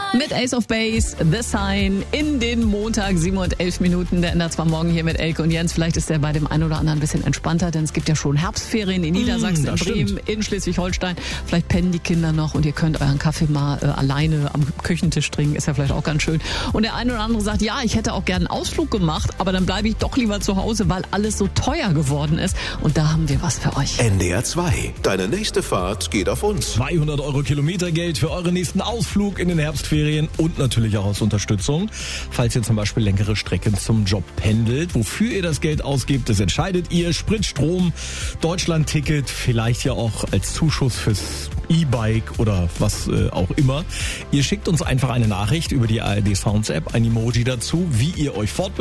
Mit Ace of Base, The Sign, in den Montag, 7:11. Der ändert zwar morgen hier mit Elke und Jens. Vielleicht ist der bei dem einen oder anderen ein bisschen entspannter, denn es gibt ja schon Herbstferien in Niedersachsen, in Bremen, in Schleswig-Holstein. Vielleicht pennen die Kinder noch und ihr könnt euren Kaffee mal alleine am Küchentisch trinken. Ist ja vielleicht auch ganz schön. Und der eine oder andere sagt, ja, ich hätte auch gerne einen Ausflug gemacht, aber dann bleibe ich doch lieber zu Hause, weil alles so teuer geworden ist. Und da haben wir was für euch. NDR 2. Deine nächste Fahrt geht auf uns. 200 € Kilometergeld für euren nächsten Ausflug in den Herbstferien und natürlich auch aus Unterstützung, falls ihr zum Beispiel längere Strecken zum Job pendelt. Wofür ihr das Geld ausgebt, das entscheidet ihr. Sprit, Strom, Deutschland-Ticket, vielleicht ja auch als Zuschuss fürs E-Bike oder was auch immer. Ihr schickt uns einfach eine Nachricht über die ARD Sounds App, ein Emoji dazu, wie ihr euch fortbewegt.